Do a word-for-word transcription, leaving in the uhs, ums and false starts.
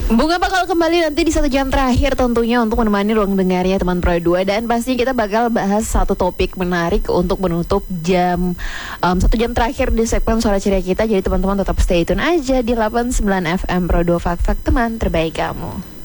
Bunga bakal kembali nanti di satu jam terakhir tentunya untuk menemani ruang dengarnya teman Pro dua. Dan pastinya kita bakal bahas satu topik menarik untuk menutup jam um, satu jam terakhir di segmen Suara Ceria kita. Jadi teman-teman tetap stay tune aja di delapan puluh sembilan F M Pro dua, Fak-Fak teman terbaik kamu.